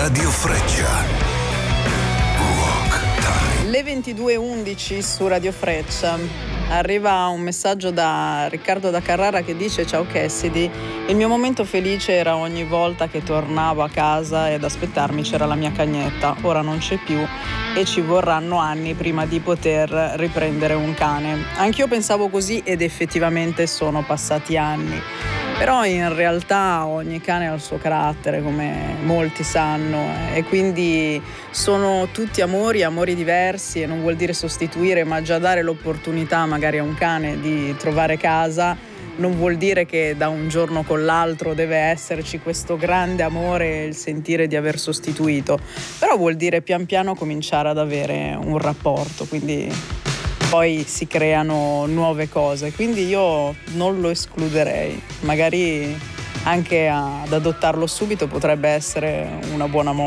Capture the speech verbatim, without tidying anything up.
Radio Freccia. Rock Time. Le ventidue e undici su Radio Freccia. Arriva un messaggio da Riccardo da Carrara che dice: ciao Cassidy, il mio momento felice era ogni volta che tornavo a casa e ad aspettarmi c'era la mia cagnetta. Ora non c'è più e ci vorranno anni prima di poter riprendere un cane. Anch'io pensavo così ed effettivamente sono passati anni. Però in realtà ogni cane ha il suo carattere, come molti sanno, e quindi sono tutti amori, amori diversi, e non vuol dire sostituire, ma già dare l'opportunità magari a un cane di trovare casa non vuol dire che da un giorno con l'altro deve esserci questo grande amore e il sentire di aver sostituito, però vuol dire pian piano cominciare ad avere un rapporto, quindi poi si creano nuove cose, quindi io non lo escluderei, magari anche ad adottarlo subito potrebbe essere una buona moda.